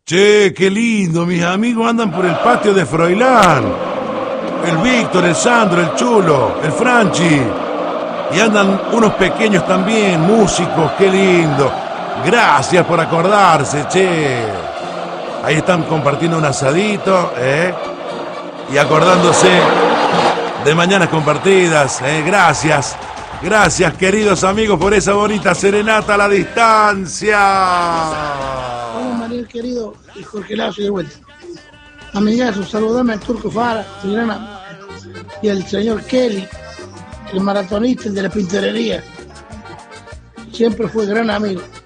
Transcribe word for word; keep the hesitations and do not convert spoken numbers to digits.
Che, qué lindo, mis amigos andan por el patio de Froilán. El Víctor, el Sandro, el Chulo, el Franchi. Y andan unos pequeños también, músicos, qué lindo. Gracias por acordarse, che. Ahí están compartiendo un asadito, ¿eh? Y acordándose de mañanas compartidas, ¿eh? Gracias. Gracias, queridos amigos, por esa bonita serenata a la distancia. Hola, Mariel, querido, y Jorge Lazo de vuelta. Amigazo, saludame al Turco Fara, Tirana, y al señor Kelly, el maratonista, el de la pintorería. Siempre fue gran amigo.